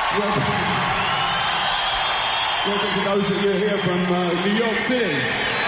Welcome to those of you here from New York City.